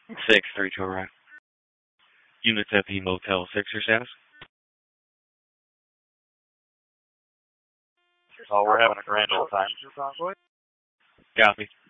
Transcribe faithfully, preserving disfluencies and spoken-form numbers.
Six, three, two, right. Units at the Motel six, your status? Oh, we're having a grand old time. Copy.